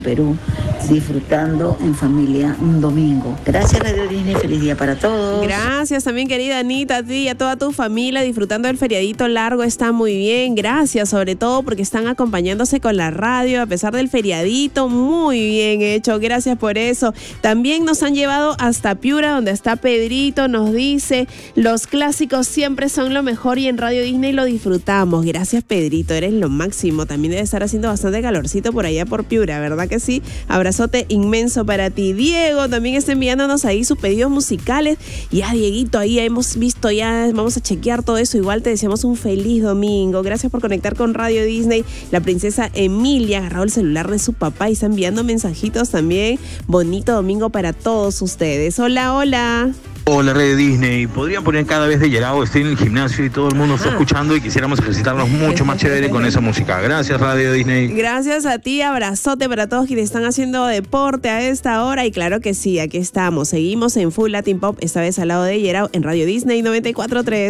Perú, disfrutando en familia un domingo. Gracias Radio Disney, feliz día para todos. Gracias también, querida Anita, a ti y a toda tu familia disfrutando del feriadito largo, está muy bien. Gracias sobre todo porque están acompañándose con la radio a pesar del feriadito, muy bien hecho, gracias por eso. También nos han llevado hasta Piura, donde está Pedrito, nos dice, los clásicos siempre son lo mejor y en Radio Disney lo disfrutamos. Gracias, Pedrito, eres lo máximo. También debe estar haciendo bastante calorcito por allá por Piura, ¿verdad que sí? Abrazote inmenso para ti. Diego también está enviándonos ahí sus pedidos musicales. Ya, Dieguito, ahí hemos visto, ya vamos a chequear todo eso. Igual te deseamos un feliz domingo. Gracias por conectar con Radio Disney. La princesa Emilia ha agarrado el celular de su papá y está enviando mensajitos también. Bonito domingo para todos ustedes. Hola, hola. Hola, Radio Disney. Podrían poner cada vez de Yerao, estoy en el gimnasio y todo el mundo está escuchando y quisiéramos ejercitarnos mucho más chévere con esa música. Gracias, Radio Disney. Gracias a ti, abrazote para todos quienes están haciendo deporte a esta hora. Y claro que sí, aquí estamos. Seguimos en Full Latin Pop, esta vez al lado de Yerao en Radio Disney 94.3.